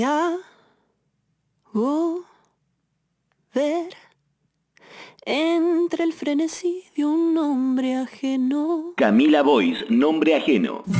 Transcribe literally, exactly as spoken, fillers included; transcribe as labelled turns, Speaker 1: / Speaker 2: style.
Speaker 1: hago ver entre el frenesí de un hombre ajeno.
Speaker 2: Camila Boyce, Nombre Ajeno.